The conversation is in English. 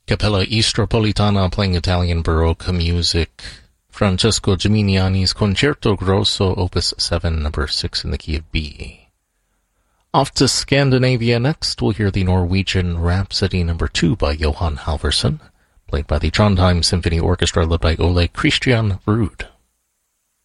Cappella Istropolitana playing Italian Baroque music. Francesco Geminiani's Concerto Grosso, Opus 7, number 6 in the key of B. Off to Scandinavia next, we'll hear the Norwegian Rhapsody number 2 by Johan Halvorsen, played by the Trondheim Symphony Orchestra led by Ole Christian Ruud.